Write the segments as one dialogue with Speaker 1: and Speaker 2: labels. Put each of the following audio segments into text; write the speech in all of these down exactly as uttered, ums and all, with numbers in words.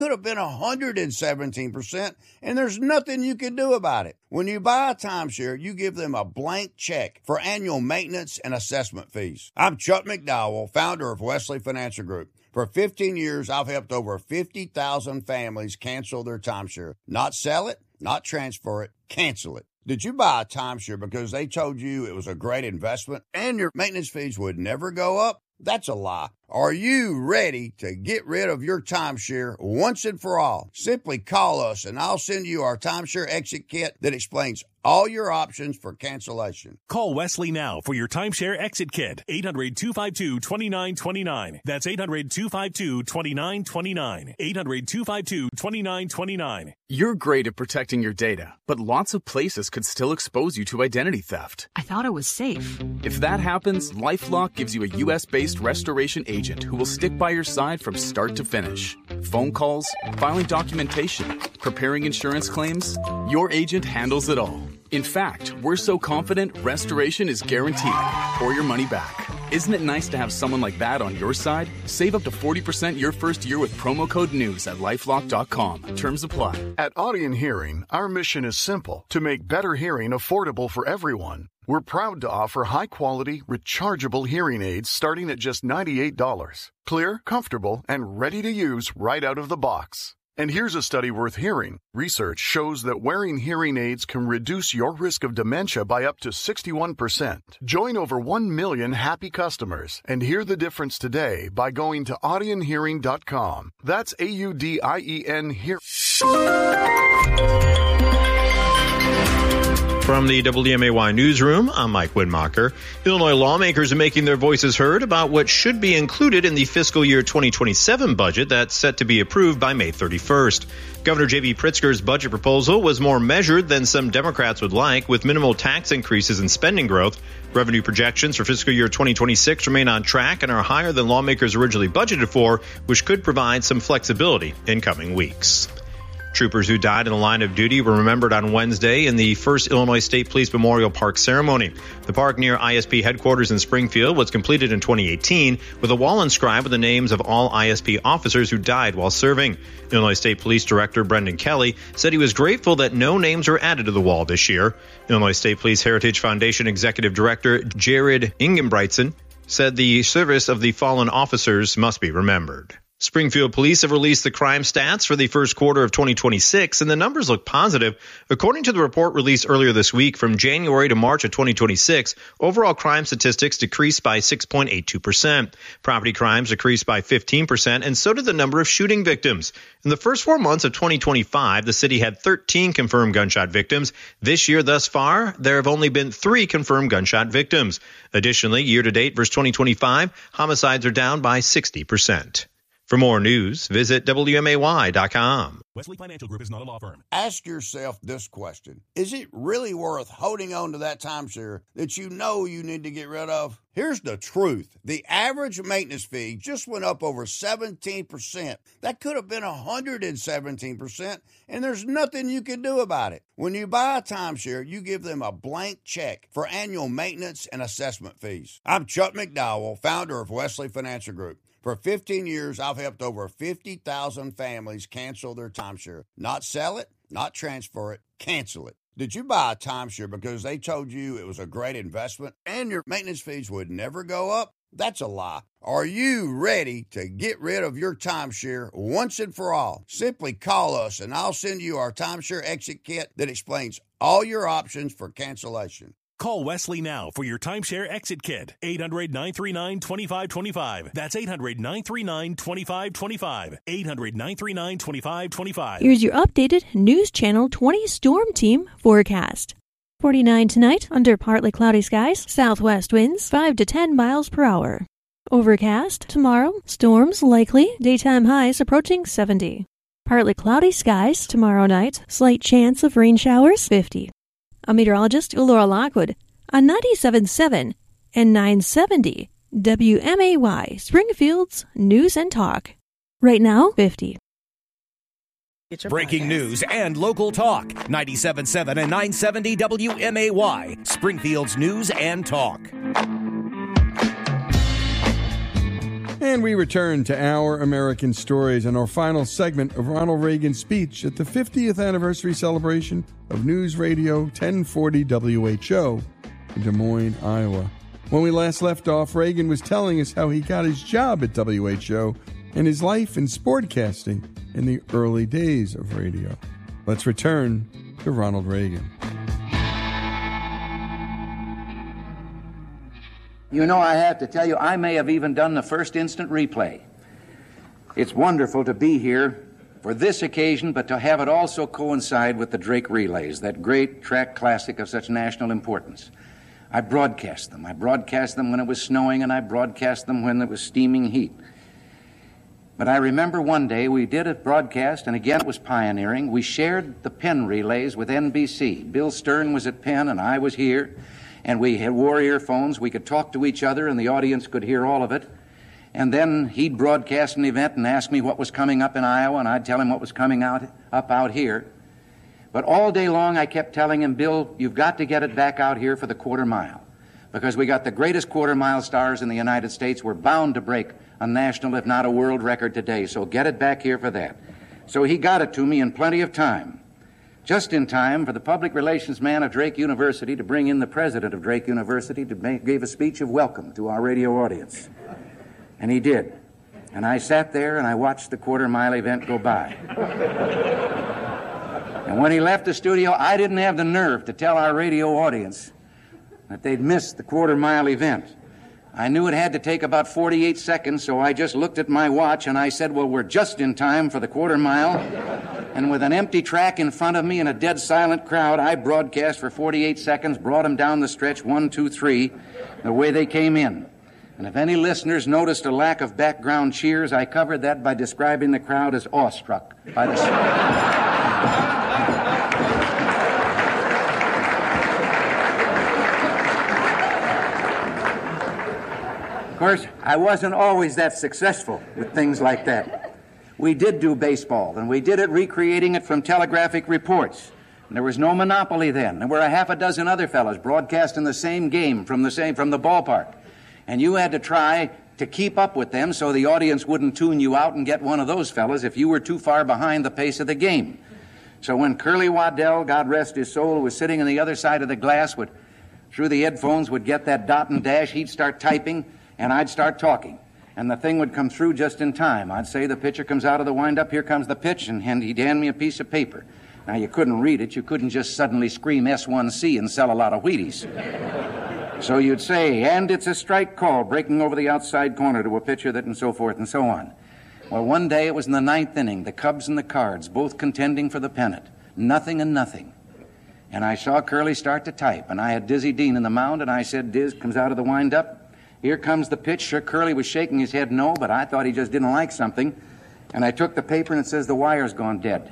Speaker 1: could have been one hundred seventeen percent, and there's nothing you can do about it. When you buy a timeshare, you give them a blank check for annual maintenance and assessment fees. I'm Chuck McDowell, founder of Wesley Financial Group. For fifteen years, I've helped over fifty thousand families cancel their timeshare. Not sell it, not transfer it, cancel it. Did you buy a timeshare because they told you it was a great investment and your maintenance fees would never go up? That's a lie. Are you ready to get rid of your timeshare once and for all? Simply call us and I'll send you our timeshare exit kit that explains all your options for cancellation.
Speaker 2: Call Wesley now for your timeshare exit kit. eight hundred, two five two, two nine two nine. That's eight hundred, two five two, two nine two nine. eight hundred, two five two, two nine two nine.
Speaker 3: You're great at protecting your data, but lots of places could still expose you to identity theft.
Speaker 4: I thought it was safe.
Speaker 3: If that happens, LifeLock gives you a U S-based restoration agent who will stick by your side from start to finish. Phone calls, filing documentation, preparing insurance claims, your agent handles it all. In fact, we're so confident restoration is guaranteed or your money back. Isn't it nice to have someone like that on your side? Save up to forty percent your first year with promo code NEWS at lifelock dot com. Terms apply.
Speaker 5: At Audion Hearing, our mission is simple: to make better hearing affordable for everyone. We're proud to offer high-quality, rechargeable hearing aids starting at just ninety-eight dollars. Clear, comfortable, and ready to use right out of the box. And here's a study worth hearing. Research shows that wearing hearing aids can reduce your risk of dementia by up to sixty-one percent. Join over one million happy customers and hear the difference today by going to audion hearing dot com. That's A U D I E N Hearing.
Speaker 6: From the W M A Y newsroom, I'm Mike Widmacher. Illinois lawmakers are making their voices heard about what should be included in the fiscal year twenty twenty-seven budget that's set to be approved by May thirty-first. Governor J B Pritzker's budget proposal was more measured than some Democrats would like, with minimal tax increases and spending growth. Revenue projections for fiscal year twenty twenty-six remain on track and are higher than lawmakers originally budgeted for, which could provide some flexibility in coming weeks. Troopers who died in the line of duty were remembered on Wednesday in the first Illinois State Police Memorial Park ceremony. The park near I S P headquarters in Springfield was completed in twenty eighteen with a wall inscribed with the names of all I S P officers who died while serving. Illinois State Police Director Brendan Kelly said he was grateful that no names were added to the wall this year. Illinois State Police Heritage Foundation Executive Director Jared Ingenbrigtsen said the service of the fallen officers must be remembered. Springfield police have released the crime stats for the first quarter of twenty twenty-six, and the numbers look positive. According to the report released earlier this week, from January to March of twenty twenty-six, overall crime statistics decreased by six point eight two percent. Property crimes decreased by fifteen percent, and so did the number of shooting victims. In the first four months of twenty twenty-five, the city had thirteen confirmed gunshot victims. This year thus far, there have only been three confirmed gunshot victims. Additionally, year-to-date versus twenty twenty-five, homicides are down by sixty percent. For more news, visit W M A Y dot com.
Speaker 2: Wesley Financial Group is not a law firm.
Speaker 1: Ask yourself this question. Is it really worth holding on to that timeshare that you know you need to get rid of? Here's the truth. The average maintenance fee just went up over seventeen percent. That could have been one hundred seventeen percent, and there's nothing you can do about it. When you buy a timeshare, you give them a blank check for annual maintenance and assessment fees. I'm Chuck McDowell, founder of Wesley Financial Group. For fifteen years, I've helped over fifty thousand families cancel their timeshare. Not sell it, not transfer it, cancel it. Did you buy a timeshare because they told you it was a great investment and your maintenance fees would never go up? That's a lie. Are you ready to get rid of your timeshare once and for all? Simply call us and I'll send you our timeshare exit kit that explains all your options for cancellation.
Speaker 2: Call Wesley now for your timeshare exit kit. eight hundred, nine three nine, two five two five. That's eight hundred, nine three nine, two five two five. eight hundred, nine three nine, two five two five.
Speaker 7: Here's your updated News Channel twenty Storm Team forecast. forty-nine tonight, under partly cloudy skies, southwest winds five to ten miles per hour. Overcast tomorrow, storms likely, daytime highs approaching seventy. Partly cloudy skies tomorrow night, slight chance of rain showers fifty. I'm meteorologist Laura Lockwood on ninety-seven point seven and nine seventy W M A Y, Springfield's News and Talk. Right now, fifty.
Speaker 8: Breaking news and local talk. ninety-seven point seven and nine seventy W M A Y, Springfield's News and Talk.
Speaker 4: And we return to Our American Stories and our final segment of Ronald Reagan's speech at the fiftieth anniversary celebration of News Radio ten forty W H O in Des Moines, Iowa. When we last left off, Reagan was telling us how he got his job at W H O and his life in sportcasting in the early days of radio. Let's return to Ronald Reagan.
Speaker 9: You know, I have to tell you, I may have even done the first instant replay. It's wonderful to be here for this occasion, but to have it also coincide with the Drake Relays, that great track classic of such national importance. I broadcast them. I broadcast them when it was snowing, and I broadcast them when it was steaming heat. But I remember one day we did a broadcast, and again it was pioneering. We shared the Penn Relays with N B C. Bill Stern was at Penn, and I was here. And we had wore earphones. We could talk to each other, and the audience could hear all of it. And then he'd broadcast an event and ask me what was coming up in Iowa, and I'd tell him what was coming out up out here. But all day long I kept telling him, Bill, you've got to get it back out here for the quarter mile, because we got the greatest quarter mile stars in the United States. We're bound to break a national, if not a world record today, so get it back here for that. So he got it to me in plenty of time. Just in time for the public relations man of Drake University to bring in the president of Drake University to make, give a speech of welcome to our radio audience. And he did. And I sat there and I watched the quarter mile event go by. And when he left the studio, I didn't have the nerve to tell our radio audience that they'd missed the quarter mile event. I knew it had to take about forty-eight seconds, so I just looked at my watch and I said, well, we're just in time for the quarter mile. And with an empty track in front of me and a dead silent crowd, I broadcast for forty-eight seconds, brought them down the stretch, one, two, three, the way they came in. And if any listeners noticed a lack of background cheers, I covered that by describing the crowd as awestruck by the... Of course, I wasn't always that successful with things like that. We did do baseball, and we did it recreating it from telegraphic reports. And there was no monopoly then. There were a half a dozen other fellows broadcasting the same game from the same from the ballpark. And you had to try to keep up with them so the audience wouldn't tune you out and get one of those fellas if you were too far behind the pace of the game. So when Curly Waddell, God rest his soul, who was sitting on the other side of the glass, would, through the headphones, would get that dot and dash, he'd start typing, and I'd start talking. And the thing would come through just in time. I'd say the pitcher comes out of the windup, here comes the pitch, and he'd hand me a piece of paper. Now, you couldn't read it. You couldn't just suddenly scream S one C and sell a lot of Wheaties. So you'd say, and it's a strike call, breaking over the outside corner to a pitcher that, and so forth and so on. Well, one day it was in the ninth inning, the Cubs and the Cards, both contending for the pennant. Nothing and nothing. And I saw Curly start to type, and I had Dizzy Dean in the mound, and I said, Diz comes out of the windup. Here comes the pitch. Sure, Curly was shaking his head no, but I thought he just didn't like something. And I took the paper and it says, the wire's gone dead.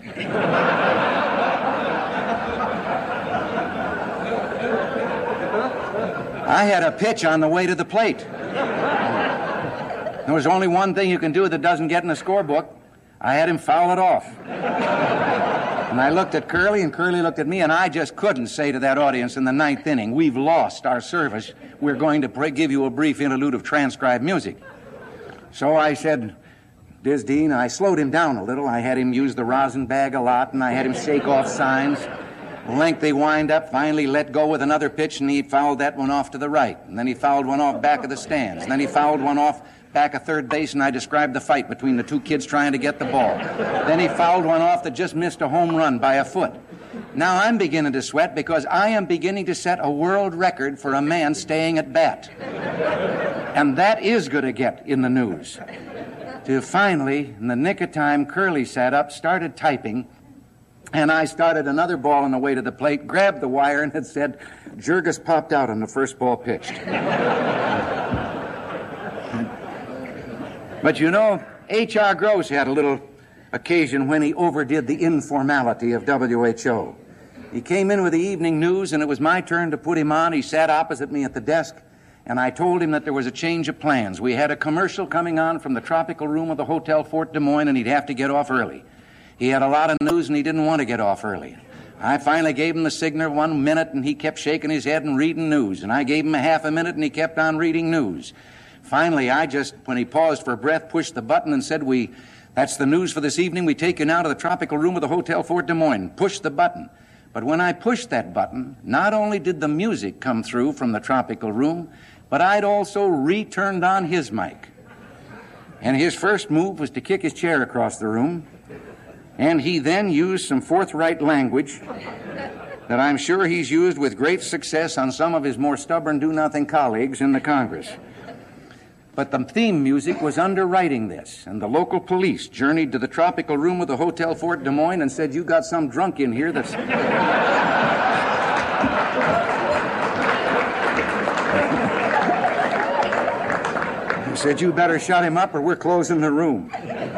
Speaker 9: I had a pitch on the way to the plate. There was only one thing you can do that doesn't get in the scorebook. I had him foul it off. And I looked at Curly, and Curly looked at me, and I just couldn't say to that audience in the ninth inning, we've lost our service. We're going to give you a brief interlude of transcribed music. So I said, Diz Dean, I slowed him down a little. I had him use the rosin bag a lot, and I had him shake off signs. Lengthy wind-up, finally let go with another pitch, and he fouled that one off to the right. And then he fouled one off back of the stands. And then he fouled one off back of third base, and I described the fight between the two kids trying to get the ball. Then he fouled one off that just missed a home run by a foot. Now I'm beginning to sweat because I am beginning to set a world record for a man staying at bat. And that is going to get in the news. Till finally, in the nick of time, Curly sat up, started typing, and I started another ball on the way to the plate, grabbed the wire, and it said, Jurgis popped out on the first ball pitched. But you know, H R. Gross had a little occasion when he overdid the informality of W H O. He came in with the evening news, and it was my turn to put him on. He sat opposite me at the desk, and I told him that there was a change of plans. We had a commercial coming on from the tropical room of the Hotel Fort Des Moines, and he'd have to get off early. He had a lot of news, and he didn't want to get off early. I finally gave him the signal one minute, and he kept shaking his head and reading news. And I gave him a half a minute, and he kept on reading news. Finally, I just, when he paused for breath, pushed the button and said, "We, that's the news for this evening. We take you now to the tropical room of the Hotel Fort Des Moines." Push the button. But when I pushed that button, not only did the music come through from the tropical room, but I'd also re-turned on his mic. And his first move was to kick his chair across the room, and he then used some forthright language that I'm sure he's used with great success on some of his more stubborn do-nothing colleagues in the Congress. But the theme music was underwriting this, and the local police journeyed to the tropical room of the Hotel Fort Des Moines and said, "You got some drunk in here that's..." He said, "You better shut him up or we're closing the room."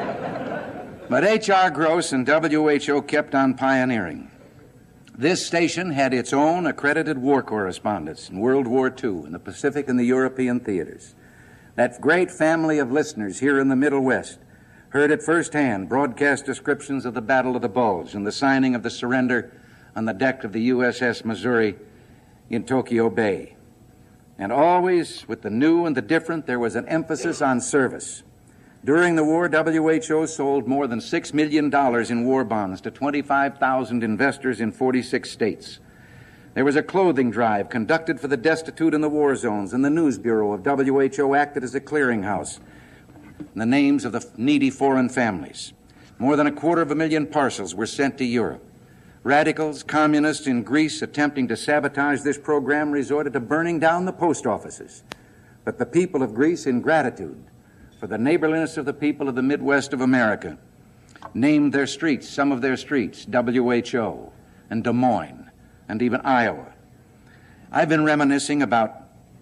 Speaker 9: But H R Gross and W H O kept on pioneering. This station had its own accredited war correspondents in World War Two in the Pacific and the European theaters. That great family of listeners here in the Middle West heard at firsthand broadcast descriptions of the Battle of the Bulge and the signing of the surrender on the deck of the U S S Missouri in Tokyo Bay. And always, with the new and the different, there was an emphasis on service. During the war, W H O sold more than six million dollars in war bonds to twenty-five thousand investors in forty-six states. There was a clothing drive conducted for the destitute in the war zones, and the News Bureau of W H O acted as a clearinghouse in the names of the needy foreign families. More than a quarter of a million parcels were sent to Europe. Radicals, communists in Greece attempting to sabotage this program resorted to burning down the post offices. But the people of Greece, in gratitude for the neighborliness of the people of the Midwest of America, named their streets, some of their streets, W H O and Des Moines, and even Iowa. I've been reminiscing about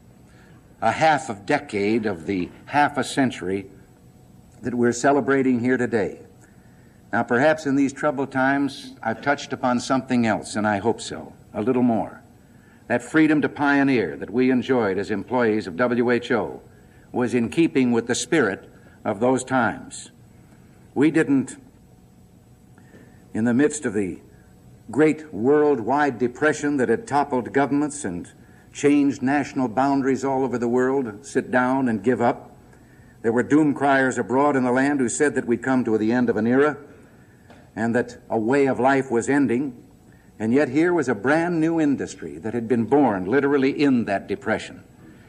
Speaker 9: a half a decade of the half a century that we're celebrating here today. Now, perhaps in these troubled times, I've touched upon something else, and I hope so, a little more. That freedom to pioneer that we enjoyed as employees of W H O was in keeping with the spirit of those times. We didn't, in the midst of the great worldwide depression that had toppled governments and changed national boundaries all over the world, sit down and give up. There were doom criers abroad in the land who said that we'd come to the end of an era and that a way of life was ending. And yet here was a brand new industry that had been born literally in that depression.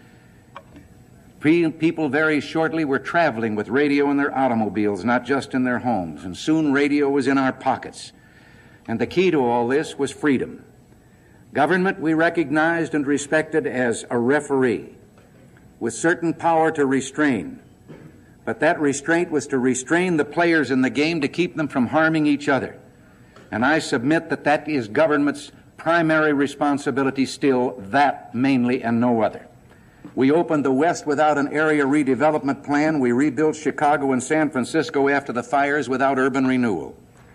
Speaker 9: People very shortly were traveling with radio in their automobiles, not just in their homes. And soon radio was in our pockets. And the key to all this was freedom. Government we recognized and respected as a referee with certain power to restrain. But that restraint was to restrain the players in the game to keep them from harming each other. And I submit that that is government's primary responsibility still, that mainly and no other. We opened the West without an area redevelopment plan. We rebuilt Chicago and San Francisco after the fires without urban renewal.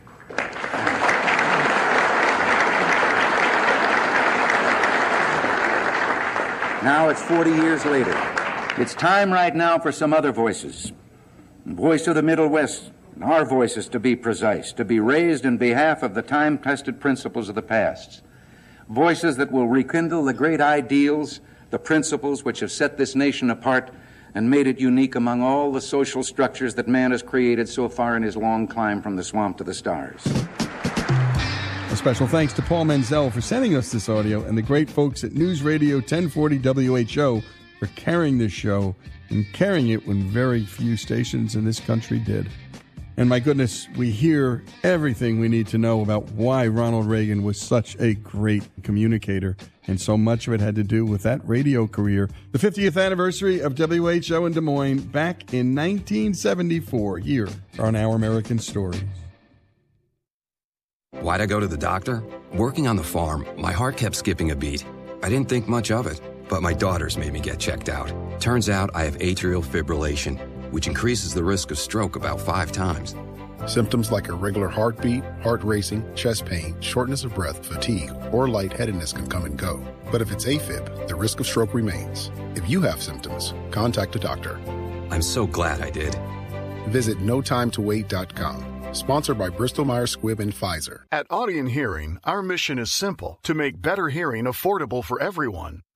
Speaker 9: Now it's forty years later. It's time right now for some other voices. Voice of the Middle West, our voices to be precise, to be raised in behalf of the time-tested principles of the past. Voices that will rekindle the great ideals, the principles which have set this nation apart and made it unique among all the social structures that man has created so far in his long climb from the swamp to the stars.
Speaker 4: A special thanks to Paul Menzel for sending us this audio and the great folks at News Radio ten forty W H O for carrying this show and carrying it when very few stations in this country did. And my goodness, we hear everything we need to know about why Ronald Reagan was such a great communicator, and so much of it had to do with that radio career. The fiftieth anniversary of W H O in Des Moines back in nineteen seventy-four, here on Our American Stories.
Speaker 10: Why'd I go to the doctor? Working on the farm, my heart kept skipping a beat. I didn't think much of it, but my daughters made me get checked out. Turns out I have atrial fibrillation, which increases the risk of stroke about five times.
Speaker 11: Symptoms like irregular heartbeat, heart racing, chest pain, shortness of breath, fatigue, or lightheadedness can come and go. But if it's AFib, the risk of stroke remains. If you have symptoms, contact a doctor.
Speaker 10: I'm so glad I did.
Speaker 11: Visit no time to wait dot com. Sponsored by Bristol-Myers Squibb and Pfizer.
Speaker 5: At Audien Hearing, our mission is simple: to make better hearing affordable for everyone.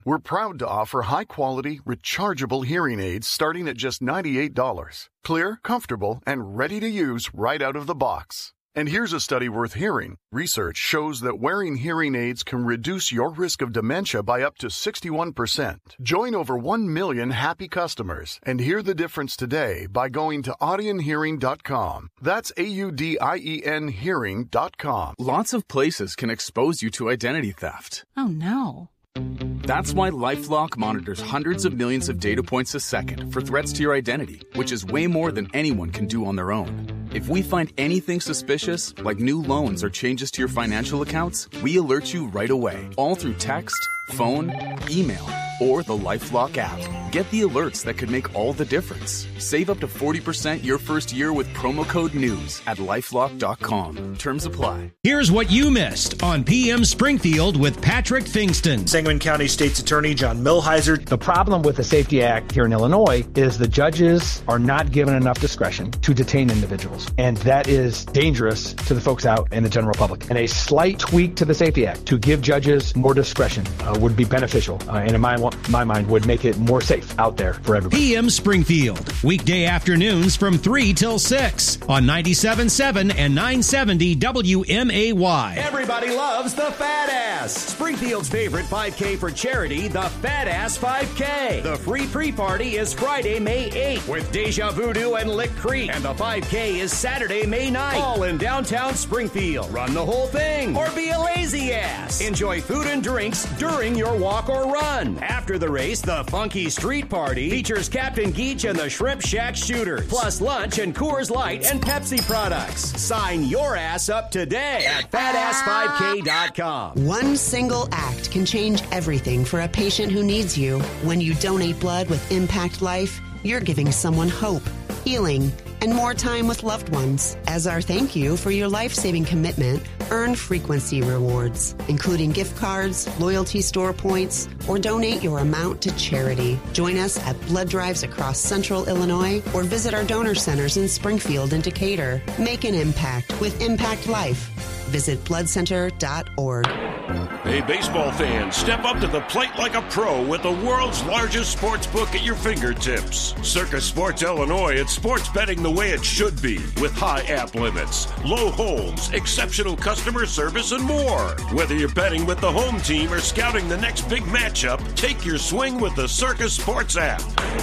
Speaker 5: We're proud to offer high-quality, rechargeable hearing aids starting at just ninety-eight dollars. Clear, comfortable, and ready to use right out of the box. And here's a study worth hearing. Research shows that wearing hearing aids can reduce your risk of dementia by up to sixty-one percent. Join over one million happy customers and hear the difference today by going to audien hearing dot com. That's A U D I E N hearing dot com.
Speaker 3: Lots of places can expose you to identity theft.
Speaker 12: Oh, no.
Speaker 3: That's why LifeLock monitors hundreds of millions of data points a second for threats to your identity, which is way more than anyone can do on their own. If we find anything suspicious, like new loans or changes to your financial accounts, we alert you right away, all through text, phone, email, or the LifeLock app. Get the alerts that could make all the difference. Save up to forty percent your first year with promo code NEWS at lifelock dot com. Terms apply.
Speaker 8: Here's what you missed on P M Springfield with Patrick Fingston.
Speaker 13: Sangamon County State's Attorney John Milhiser.
Speaker 14: The problem with the Safety Act here in Illinois is the judges are not given enough discretion to detain individuals. And that is dangerous to the folks out in the general public. And a slight tweak to the Safety Act to give judges more discretion uh, would be beneficial. Uh, and in my, my mind would make it more safe out there for everybody.
Speaker 8: P M Springfield, weekday afternoons from three till six on ninety-seven point seven and nine seventy W M A Y. Everybody loves the Fat Ass. Springfield's favorite five K for charity, the Fat Ass five K. The free pre-party is Friday, May eighth with Deja Voodoo and Lick Creek. And the five K is Saturday, May ninth. All in downtown Springfield. Run the whole thing or be a lazy ass. Enjoy food and drinks during your walk or run. After the race, the Funky Street Party features Captain Geach and the Shrimp Shack Shooters, plus lunch and Coors Light and Pepsi products. Sign your ass up today at fat ass five K dot com.
Speaker 15: One single act can change everything for a patient who needs you. When you donate blood with Impact Life, you're giving someone hope, healing, and more time with loved ones. As our thank you for your life-saving commitment, earn frequency rewards, including gift cards, loyalty store points, or donate your amount to charity. Join us at blood drives across central Illinois or visit our donor centers in Springfield and Decatur. Make an impact with Impact Life. Visit blood center dot org.
Speaker 16: Hey, baseball fans, step up to the plate like a pro with the world's largest sports book at your fingertips. Circus Sports Illinois, it's sports betting the way it should be, with high app limits, low holds, exceptional customer service, and more. Whether you're betting with the home team or scouting the next big matchup, take your swing with the Circus Sports app.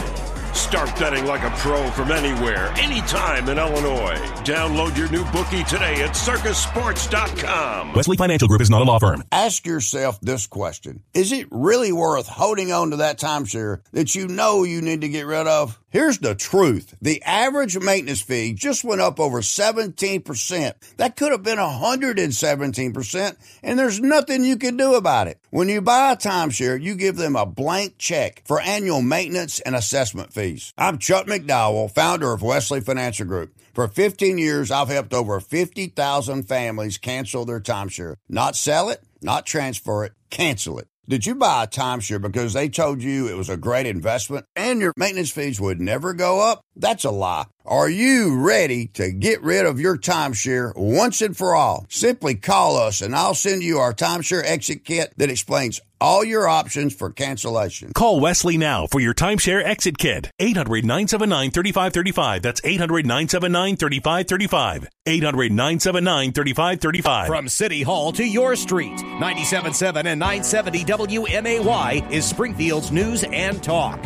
Speaker 16: Start betting like a pro from anywhere, anytime in Illinois. Download your new bookie today at circus sports dot com.
Speaker 2: Wesley Financial Group is not a law firm.
Speaker 1: Ask yourself this question. Is it really worth holding on to that timeshare that you know you need to get rid of? Here's the truth. The average maintenance fee just went up over seventeen percent. That could have been one hundred seventeen percent, and there's nothing you can do about it. When you buy a timeshare, you give them a blank check for annual maintenance and assessment fees. I'm Chuck McDowell, founder of Wesley Financial Group. For fifteen years, I've helped over fifty thousand families cancel their timeshare. Not sell it, not transfer it, cancel it. Did you buy a timeshare because they told you it was a great investment and your maintenance fees would never go up? That's a lie. Are you ready to get rid of your timeshare once and for all? Simply call us and I'll send you our timeshare exit kit that explains all your options for cancellation.
Speaker 2: Call Wesley now for your timeshare exit kit. eight hundred, nine seven nine, three five three five. That's eight hundred, nine seven nine, three five three five. eight hundred, nine seven nine, three five three five.
Speaker 8: From City Hall to your street, ninety-seven point seven and nine seventy W M A Y is Springfield's News and Talk.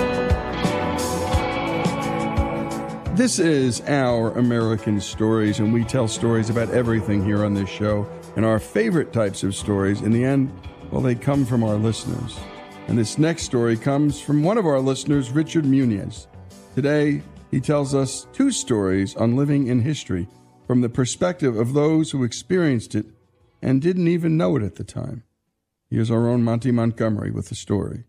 Speaker 4: This is Our American Stories, and we tell stories about everything here on this show. And our favorite types of stories, in the end, well, they come from our listeners. And this next story comes from one of our listeners, Richard Muniz. Today, he tells us two stories on living in history from the perspective of those who experienced it and didn't even know it at the time. Here's our own Monty Montgomery with the story.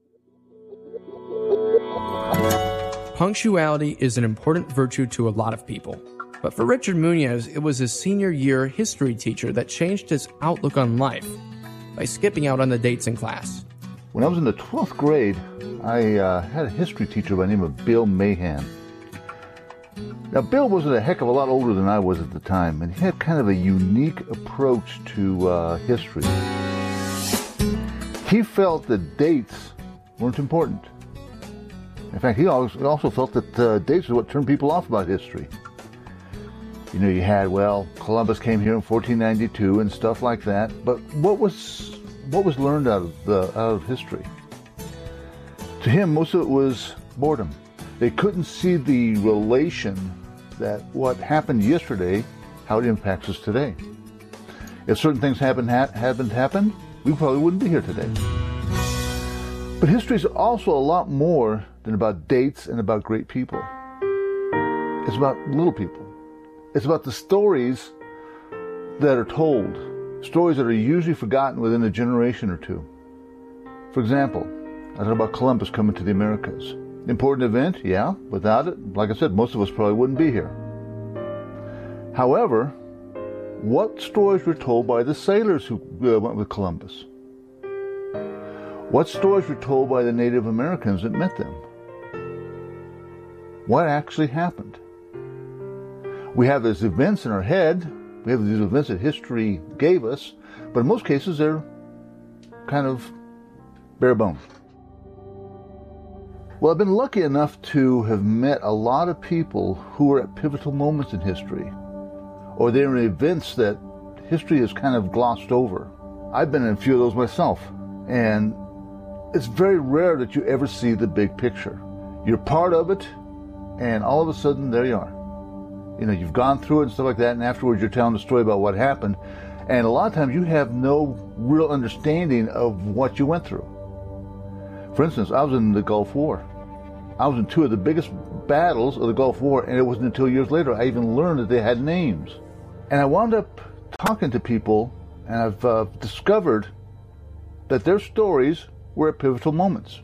Speaker 17: Punctuality is an important virtue to a lot of people. But for Richard Muniz, it was his senior year history teacher that changed his outlook on life by skipping out on the dates in class.
Speaker 18: When I was in the twelfth grade, I uh, had a history teacher by the name of Bill Mahan. Now, Bill wasn't a heck of a lot older than I was at the time, and he had kind of a unique approach to uh, history. He felt that dates weren't important. In fact, he also felt that uh, dates are what turned people off about history. You know, you had, well, Columbus came here in fourteen ninety-two and stuff like that, but what was what was learned out of the out of history? To him, most of it was boredom. They couldn't see the relation that what happened yesterday, how it impacts us today. If certain things haven't ha- haven't happened, we probably wouldn't be here today. But history is also a lot more than about dates and about great people. It's about little people. It's about the stories that are told, stories that are usually forgotten within a generation or two. For example, I thought about Columbus coming to the Americas. Important event, yeah. Without it, like I said, most of us probably wouldn't be here. However, what stories were told by the sailors who uh, went with Columbus? What stories were told by the Native Americans that met them? What actually happened? We have these events in our head, we have these events that history gave us, but in most cases they're kind of bare bones. Well, I've been lucky enough to have met a lot of people who were at pivotal moments in history, or they're in events that history has kind of glossed over. I've been in a few of those myself, and it's very rare that you ever see the big picture. You're part of it, and all of a sudden, there you are. You know, you've gone through it and stuff like that, and afterwards you're telling a story about what happened, and a lot of times you have no real understanding of what you went through. For instance, I was in the Gulf War. I was in two of the biggest battles of the Gulf War, and it wasn't until years later I even learned that they had names. And I wound up talking to people, and I've uh, discovered that their stories were at pivotal moments.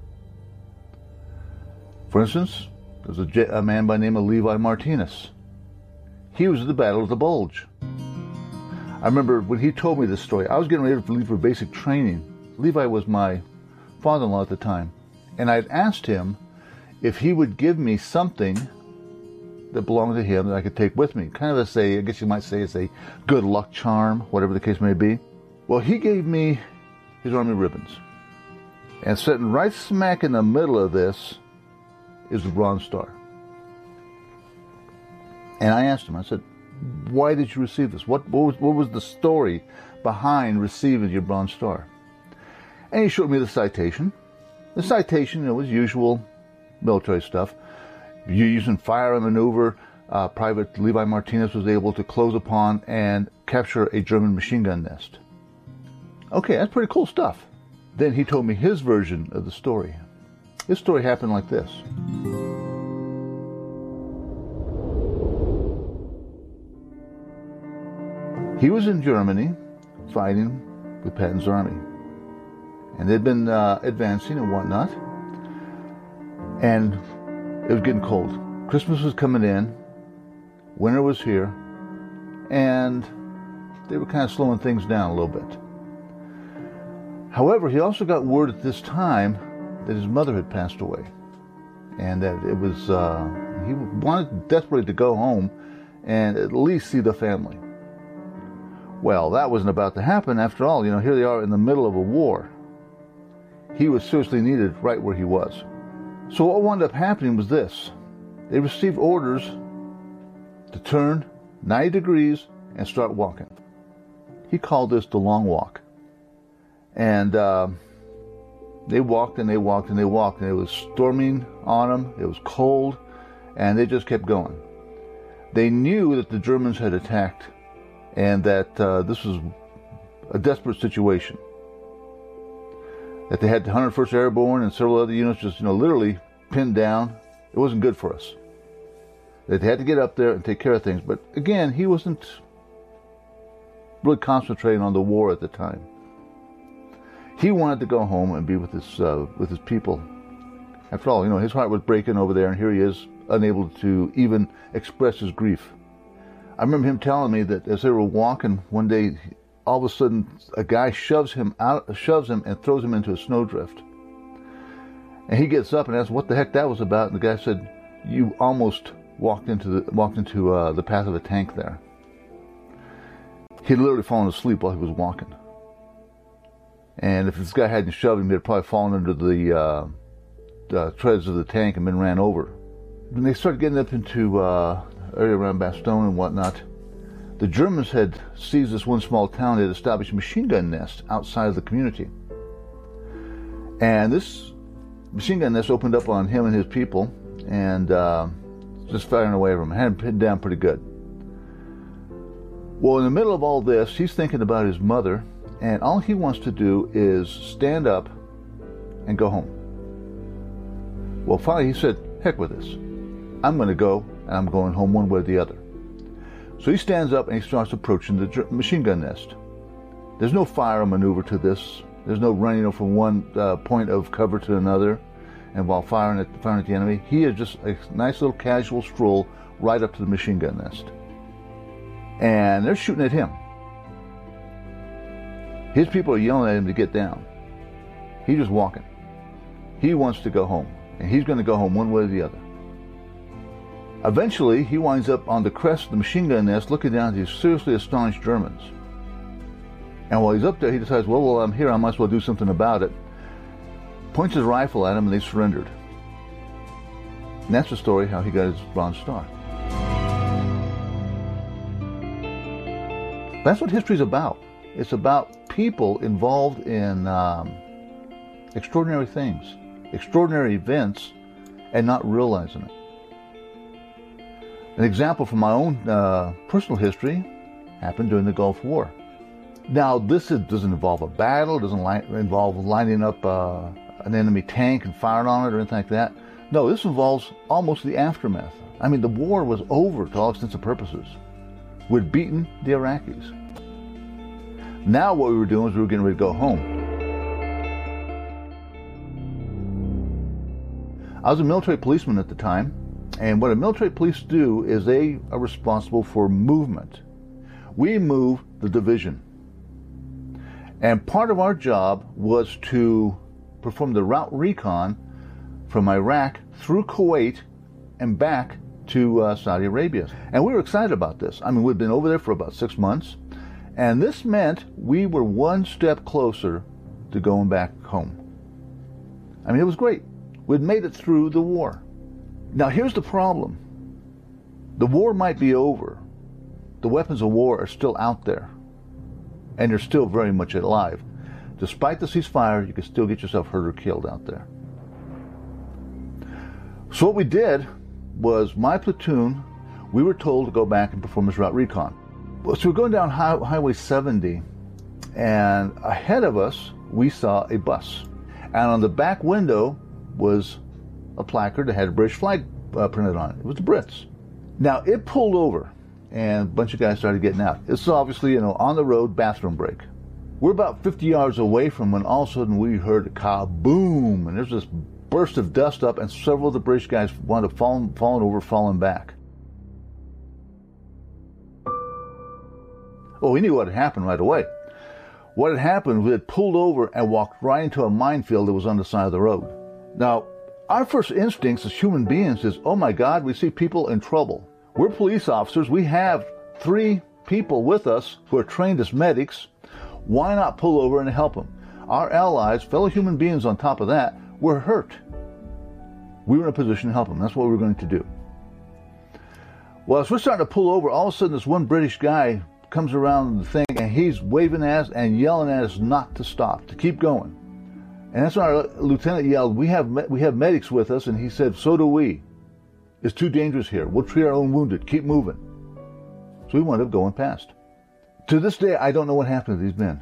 Speaker 18: For instance, there's a, a man by the name of Levi Martinez. He was at the Battle of the Bulge. I remember when he told me this story, I was getting ready to leave for basic training. Levi was my father-in-law at the time, and I'd asked him if he would give me something that belonged to him that I could take with me. Kind of a say, I guess you might say it's a good luck charm, whatever the case may be. Well, he gave me his Army ribbons. And sitting right smack in the middle of this is the Bronze Star. And I asked him, I said, why did you receive this? What, what, was, what was the story behind receiving your Bronze Star? And he showed me the citation. The citation, you know, was usual military stuff. You're using fire and maneuver. Uh, Private Levi Martinez was able to close upon and capture a German machine gun nest. Okay, that's pretty cool stuff. Then he told me his version of the story. His story happened like this. He was in Germany fighting with Patton's army. And they'd been uh, advancing and whatnot. And it was getting cold. Christmas was coming in. Winter was here. And they were kind of slowing things down a little bit. However, he also got word at this time that his mother had passed away. And that it was, uh, he wanted desperately to go home and at least see the family. Well, that wasn't about to happen. After all, you know, here they are in the middle of a war. He was seriously needed right where he was. So what wound up happening was this. They received orders to turn ninety degrees and start walking. He called this the long walk. And uh, they walked and they walked and they walked. And it was storming on them. It was cold. And they just kept going. They knew that the Germans had attacked and that uh, this was a desperate situation. That they had the one hundred first Airborne and several other units just, you know, literally pinned down. It wasn't good for us. That they had to get up there and take care of things. But again, he wasn't really concentrating on the war at the time. He wanted to go home and be with his uh, with his people. After all, you know, his heart was breaking over there, and here he is, unable to even express his grief. I remember him telling me that as they were walking one day, all of a sudden a guy shoves him out, shoves him and throws him into a snowdrift. And he gets up and asks what the heck that was about. And the guy said, "You almost walked into the walked into uh, the path of a tank there." He'd literally fallen asleep while he was walking. And if this guy hadn't shoved him, he'd probably fallen under the, uh, the treads of the tank and been ran over. When they started getting up into uh, area around Bastogne and whatnot, the Germans had seized this one small town. They had established a machine gun nest outside of the community. And this machine gun nest opened up on him and his people, and uh, just firing away from him. Had him pinned down pretty good. Well, in the middle of all this, he's thinking about his mother, and all he wants to do is stand up and go home. Well, finally he said, heck with this. I'm going to go, and I'm going home one way or the other. So he stands up and he starts approaching the machine gun nest. There's no fire maneuver to this. There's no running from one uh, point of cover to another and while firing at, firing at the enemy. He is just a nice little casual stroll right up to the machine gun nest. And they're shooting at him. His people are yelling at him to get down. He's just walking. He wants to go home, and he's going to go home one way or the other. Eventually, he winds up on the crest of the machine gun nest looking down at these seriously astonished Germans. And while he's up there, he decides, well, well, I'm here, I might as well do something about it. Points his rifle at them, and they surrendered. And that's the story how he got his Bronze Star. That's what history's about. It's about people involved in um, extraordinary things, extraordinary events, and not realizing it. An example from my own uh, personal history happened during the Gulf War. Now, this is, doesn't involve a battle, it doesn't li- involve lining up uh, an enemy tank and firing on it or anything like that. No, this involves almost the aftermath. I mean, the war was over to all intents and purposes. We'd beaten the Iraqis. Now what we were doing is we were getting ready to go home. I was a military policeman at the time, and what a military police do is they are responsible for movement. We move the division. And part of our job was to perform the route recon from Iraq through Kuwait and back to uh, Saudi Arabia. And we were excited about this. I mean, we'd been over there for about six months, and this meant we were one step closer to going back home. I mean, it was great. We'd made it through the war. Now, here's the problem. The war might be over. The weapons of war are still out there, and they're still very much alive. Despite the ceasefire, you can still get yourself hurt or killed out there. So what we did was my platoon, we were told to go back and perform this route recon. So we're going down high, Highway seventy, and ahead of us, we saw a bus. And on the back window was a placard that had a British flag uh, printed on it. It was the Brits. Now, it pulled over, and a bunch of guys started getting out. It's obviously, you know, on the road bathroom break. We're about fifty yards away from when all of a sudden we heard a kaboom, and there's this burst of dust up, and several of the British guys wound up falling, falling over, falling back. Well, we knew what had happened right away. What had happened, we had pulled over and walked right into a minefield that was on the side of the road. Now, our first instincts as human beings is, oh my God, we see people in trouble. We're police officers. We have three people with us who are trained as medics. Why not pull over and help them? Our allies, fellow human beings on top of that, were hurt. We were in a position to help them. That's what we were going to do. Well, as we're starting to pull over, all of a sudden this one British guy comes around the thing and he's waving at us and yelling at us not to stop, to keep going. And that's when our lieutenant yelled, we have we have medics with us, and he said, so do we. It's too dangerous here. We'll treat our own wounded. Keep moving. So we wound up going past. To this day, I don't know what happened to these men.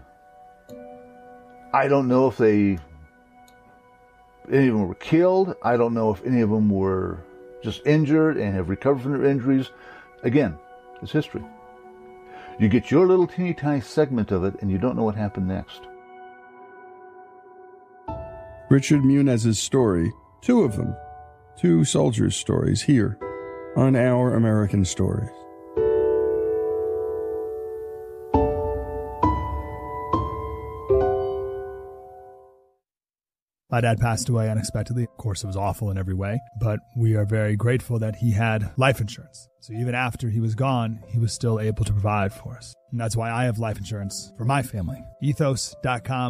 Speaker 18: I don't know if they, any of them were killed. I don't know if any of them were just injured and have recovered from their injuries. Again, it's history. You get your little teeny tiny segment of it, and you don't know what happened next.
Speaker 4: Richard Munez's story, two of them, two soldiers' stories here on Our American Stories.
Speaker 12: My dad passed away unexpectedly. Of course, it was awful in every way, but we are very grateful that he had life insurance. So even after he was gone, he was still able to provide for us. And that's why I have life insurance for my family. ethos dot com.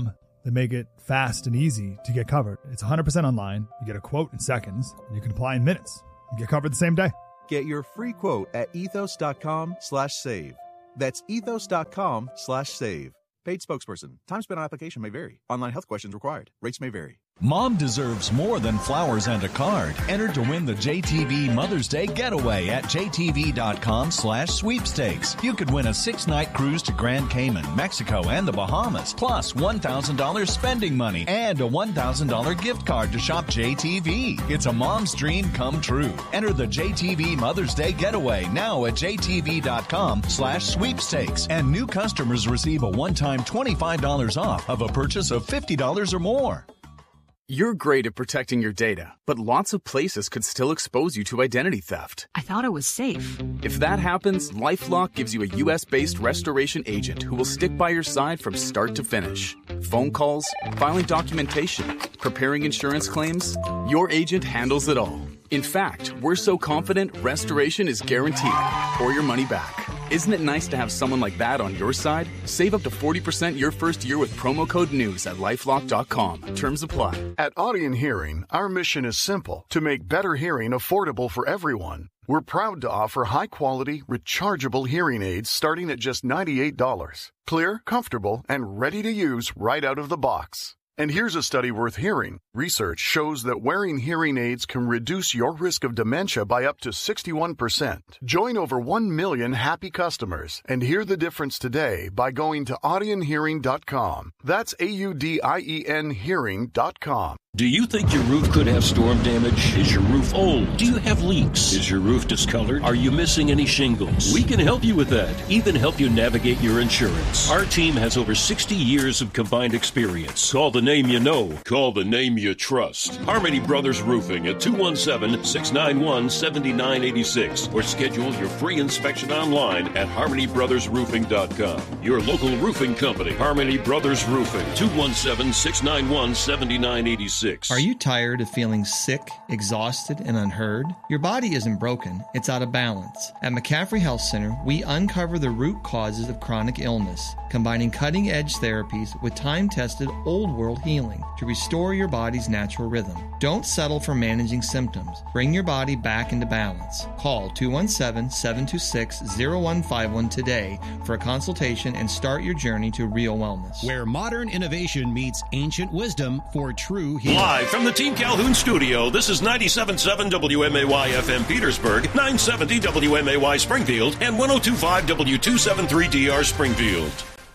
Speaker 12: that make it fast and easy to get covered. It's one hundred percent online. You get a quote in seconds, and you can apply in minutes. You get covered the same day.
Speaker 19: Get your free quote at ethos.com slash save. That's ethos.com slash save. Paid spokesperson. Time spent on application may vary. Online health questions required. Rates may vary.
Speaker 20: Mom deserves more than flowers and a card. Enter to win the J T V Mother's Day Getaway at jtv.com slash sweepstakes. You could win a six-night cruise to Grand Cayman, Mexico, and the Bahamas, plus one thousand dollars spending money and a one thousand dollars gift card to shop J T V. It's a mom's dream come true. Enter the J T V Mother's Day Getaway now at jtv.com slash sweepstakes. And new customers receive a one-time twenty-five dollars off of a purchase of fifty dollars or more.
Speaker 3: You're great at protecting your data, but lots of places could still expose you to identity theft.
Speaker 21: I thought it was safe.
Speaker 3: If that happens, LifeLock gives you a U S-based restoration agent who will stick by your side from start to finish. Phone calls, filing documentation, preparing insurance claims, your agent handles it all. In fact, we're so confident restoration is guaranteed or your money back. Isn't it nice to have someone like that on your side? Save up to forty percent your first year with promo code NEWS at lifelock dot com. Terms apply.
Speaker 5: At Audion Hearing, our mission is simple: to make better hearing affordable for everyone. We're proud to offer high-quality, rechargeable hearing aids starting at just ninety-eight dollars. Clear, comfortable, and ready to use right out of the box. And here's a study worth hearing. Research shows that wearing hearing aids can reduce your risk of dementia by up to sixty-one percent. Join over one million happy customers and hear the difference today by going to audion hearing dot com. That's A U D I E N hearing dot com.
Speaker 22: Do you think your roof could have storm damage? Is your roof old? Do you have leaks? Is your roof discolored? Are you missing any shingles? We can help you with that, even help you navigate your insurance. Our team has over sixty years of combined experience. Call the name you know. Call the name you trust. Harmony Brothers Roofing at two one seven, six nine one, seven nine eight six or schedule your free inspection online at harmony brothers roofing dot com. Your local roofing company, Harmony Brothers Roofing, two one seven, six nine one, seven nine eight six.
Speaker 23: Are you tired of feeling sick, exhausted, and unheard? Your body isn't broken, it's out of balance. At McCaffrey Health Center, we uncover the root causes of chronic illness, combining cutting-edge therapies with time-tested old-world healing to restore your body's natural rhythm. Don't settle for managing symptoms. Bring your body back into balance. Call two one seven, seven two six, zero one five one today for a consultation and start your journey to real wellness.
Speaker 8: Where modern innovation meets ancient wisdom for true healing.
Speaker 22: Live from the Team Calhoun studio, this is ninety-seven point seven W M A Y F M Petersburg, nine seventy W M A Y Springfield, and one oh two point five W two seventy-three D R Springfield.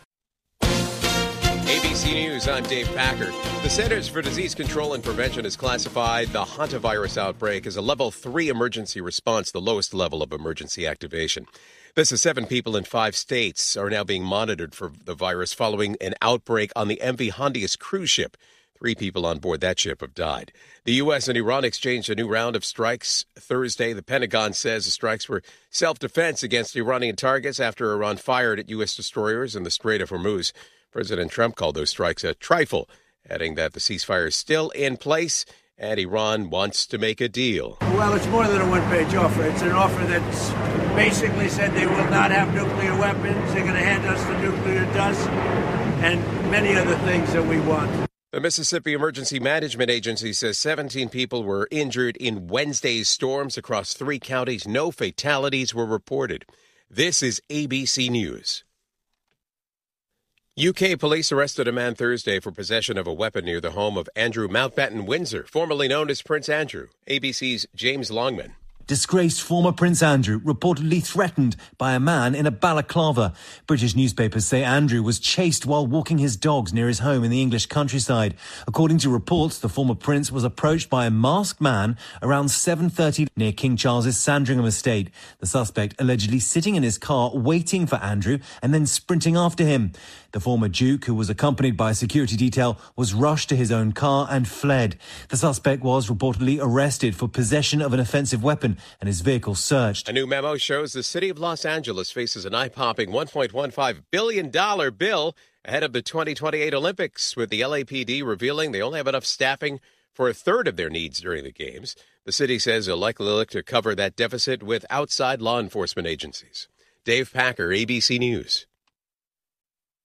Speaker 24: A B C News, I'm Dave Packer. The Centers for Disease Control and Prevention has classified the hantavirus outbreak as a level three emergency response, the lowest level of emergency activation. This is seven people in five states are now being monitored for the virus following an outbreak on the M V Hondius cruise ship. Three people on board that ship have died. The U S and Iran exchanged a new round of strikes Thursday. The Pentagon says the strikes were self-defense against Iranian targets after Iran fired at U S destroyers in the Strait of Hormuz. President Trump called those strikes a trifle, adding that the ceasefire is still in place and Iran wants to make a deal.
Speaker 25: Well, it's more than a one-page offer. It's an offer that's basically said they will not have nuclear weapons, they're going to hand us the nuclear dust, and many other things that we want.
Speaker 24: The Mississippi Emergency Management Agency says seventeen people were injured in Wednesday's storms across three counties. No fatalities were reported. This is A B C News. U K police arrested a man Thursday for possession of a weapon near the home of Andrew Mountbatten Windsor, formerly known as Prince Andrew. A B C's James Longman.
Speaker 26: Disgraced former Prince Andrew reportedly threatened by a man in a balaclava. British newspapers say Andrew was chased while walking his dogs near his home in the English countryside. According to reports, the former prince was approached by a masked man around seven thirty near King Charles's Sandringham estate. The suspect allegedly sitting in his car waiting for Andrew and then sprinting after him. The former Duke, who was accompanied by a security detail, was rushed to his own car and fled. The suspect was reportedly arrested for possession of an offensive weapon and his vehicle searched.
Speaker 24: A new memo shows the city of Los Angeles faces an eye-popping one point one five billion dollars bill ahead of the twenty twenty-eight Olympics, with the L A P D revealing they only have enough staffing for a third of their needs during the games. The city says they'll likely look to cover that deficit with outside law enforcement agencies. Dave Packer, A B C News.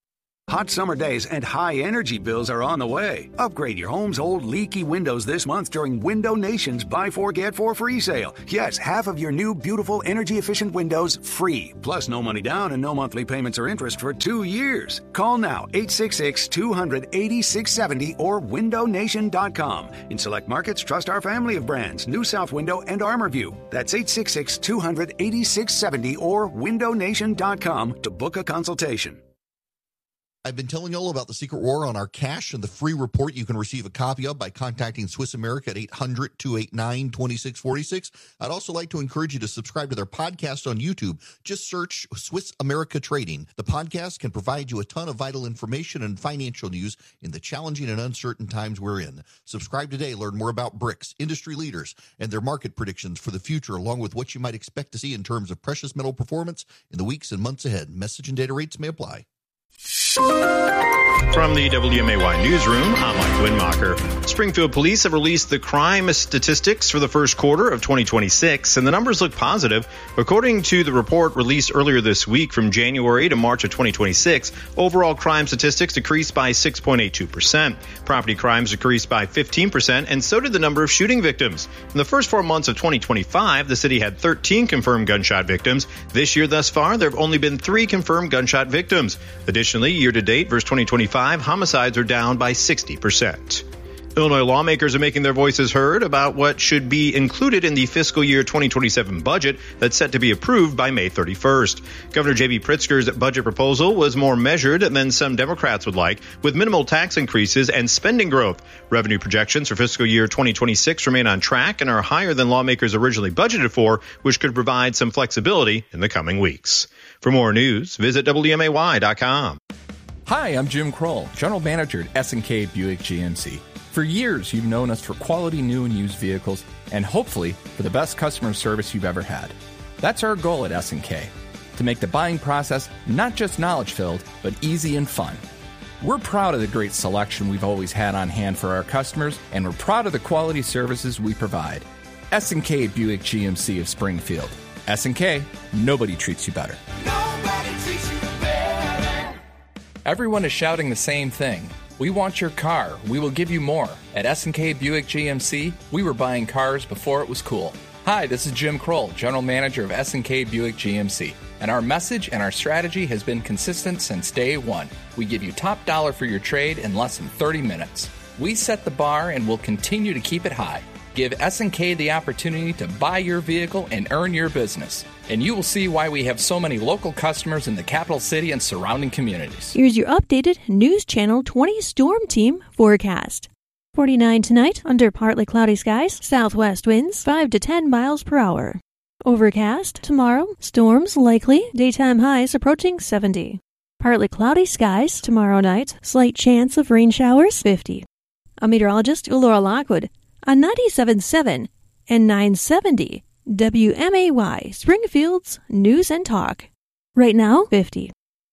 Speaker 6: Hot summer days and high energy bills are on the way. Upgrade your home's old leaky windows this month during Window Nation's Buy Four Get Four free sale. Yes, half of your new beautiful energy efficient windows free. Plus no money down and no monthly payments or interest for two years. Call now eight six six, two hundred, eighty-six seventy or window nation dot com. In select markets, trust our family of brands, New South Window and ArmorView. That's eight six six, two hundred, eighty-six seventy or window nation dot com to book a consultation.
Speaker 7: I've been telling you all about the secret war on our cash and the free report you can receive a copy of by contacting Swiss America at eight hundred, two eight nine, two six four six. I'd also like to encourage you to subscribe to their podcast on YouTube. Just search Swiss America Trading. The podcast can provide you a ton of vital information and financial news in the challenging and uncertain times we're in. Subscribe today. Learn more about BRICS, industry leaders, and their market predictions for the future, along with what you might expect to see in terms of precious metal performance in the weeks and months ahead. Message and data rates may apply.
Speaker 9: From the W M A Y newsroom, I'm Mike Winmacher. Springfield police have released the crime statistics for the first quarter of twenty twenty-six, and the numbers look positive. According to the report released earlier this week from January to March of twenty twenty-six, overall crime statistics decreased by six point eight two percent. Property crimes decreased by fifteen percent, and so did the number of shooting victims. In the first four months of twenty twenty-five, the city had thirteen confirmed gunshot victims. This year thus far, there have only been three confirmed gunshot victims. Additionally, year-to-date versus twenty twenty-five, homicides are down by sixty percent. Illinois lawmakers are making their voices heard about what should be included in the fiscal year twenty twenty-seven budget that's set to be approved by May thirty-first. Governor J B Pritzker's budget proposal was more measured than some Democrats would like, with minimal tax increases and spending growth. Revenue projections for fiscal year twenty twenty-six remain on track and are higher than lawmakers originally budgeted for, which could provide some flexibility in the coming weeks. For more news, visit W M A Y dot com.
Speaker 10: Hi, I'm Jim Kroll, General Manager at S and K Buick G M C. For years, you've known us for quality new and used vehicles, and hopefully for the best customer service you've ever had. That's our goal at S and K, to make the buying process not just knowledge-filled, but easy and fun. We're proud of the great selection we've always had on hand for our customers, and we're proud of the quality services we provide. S and K Buick G M C of Springfield. S and K, nobody treats you better.
Speaker 11: Nobody treats you better.
Speaker 10: Everyone is shouting the same thing. We want your car. We will give you more. At S and K Buick G M C, we were buying cars before it was cool. Hi, this is Jim Kroll, General Manager of S and K Buick G M C. And our message and our strategy has been consistent since day one. We give you top dollar for your trade in less than thirty minutes. We set the bar and will continue to keep it high. Give S and K the opportunity to buy your vehicle and earn your business. And you will see why we have so many local customers in the capital city and surrounding communities.
Speaker 21: Here's your updated News Channel twenty Storm Team forecast. forty-nine tonight, under partly cloudy skies, southwest winds five to ten miles per hour. Overcast tomorrow, storms likely, daytime highs approaching seventy. Partly cloudy skies tomorrow night, slight chance of rain showers, fifty. I'm meteorologist Laura Lockwood on ninety-seven point seven and nine seventy W M A Y, Springfield's News and Talk. Right now, fifty.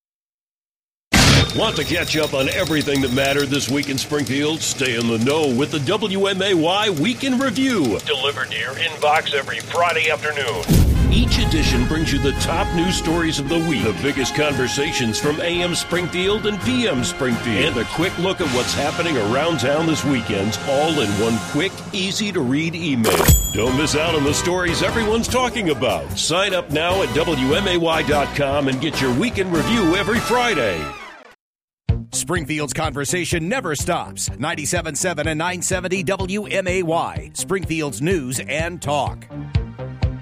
Speaker 16: Want to catch up on everything that mattered this week in Springfield? Stay in the know with the W M A Y Weekend Review. Delivered to your inbox every Friday afternoon. Each edition brings you the top news stories of the week, the biggest conversations from A M Springfield and P M Springfield, and a quick look at what's happening around town this weekend, all in one quick, easy-to-read email. Don't miss out on the stories everyone's talking about. Sign up now at W M A Y dot com and get your Weekend Review every Friday.
Speaker 8: Springfield's conversation never stops. ninety-seven point seven and nine seventy W M A Y, Springfield's News and Talk.